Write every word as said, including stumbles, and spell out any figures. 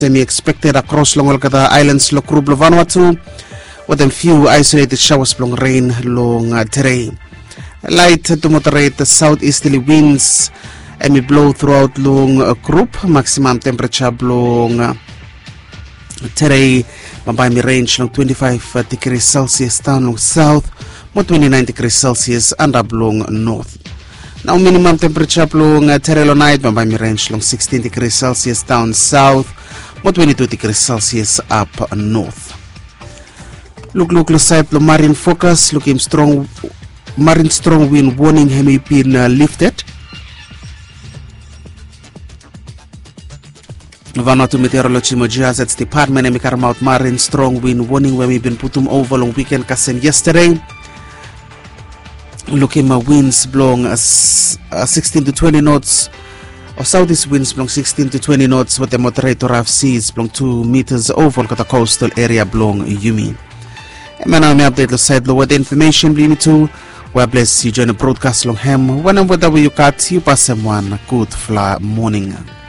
semi-expected across long the islands lo Krub lo Vanuatu, with a few isolated showers long rain long uh, today. Light to moderate southeasterly winds and may blow throughout long uh, group. Maximum temperature long uh, today by me range long twenty-five degrees Celsius down long south, more twenty-nine degrees Celsius and up long north. Now minimum temperature long uh, today night by me range long sixteen degrees Celsius down south, more twenty-two degrees Celsius up north. Look look side lo marine focus looking strong. Marine strong wind warning has been uh, lifted. Vanuatu Meteorology Geoscience Department and make out marine strong wind warning when we've been put them over long weekend kasen yesterday. Looking at winds blowing uh, uh, sixteen to twenty knots, or southeast winds blowing sixteen to twenty knots with the moderate rough seas blowing two meters over the coastal area blowing Yumi. And now me update the side lower the information bring me to where bless you join the broadcast long ham when and whether you cut you pass someone good fly morning.